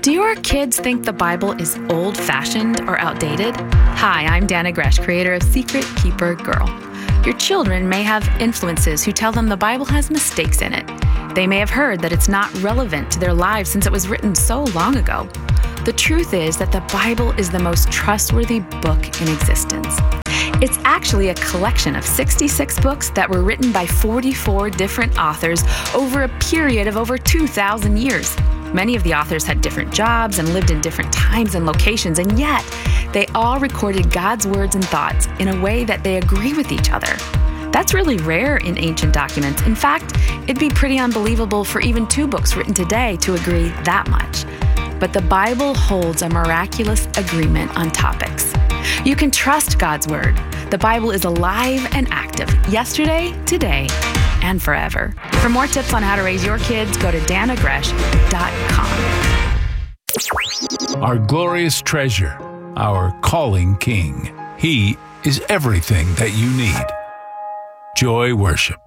Do your kids think the Bible is old-fashioned or outdated? Hi, I'm Dana Gresh, creator of Secret Keeper Girl. Your children may have influences who tell them the Bible has mistakes in it. They may have heard that it's not relevant to their lives since it was written so long ago. The truth is that the Bible is the most trustworthy book in existence. It's actually a collection of 66 books that were written by 44 different authors over a period of over 2,000 years. Many of the authors had different jobs and lived in different times and locations, and yet they all recorded God's words and thoughts in a way that they agree with each other. That's really rare in ancient documents. In fact, it'd be pretty unbelievable for even two books written today to agree that much. But the Bible holds a miraculous agreement on topics. You can trust God's word. The Bible is alive and active, yesterday, today, and forever. For more tips on how to raise your kids, go to danagresh.com. Our glorious treasure, our calling King. He is everything that you need. Joy Worship.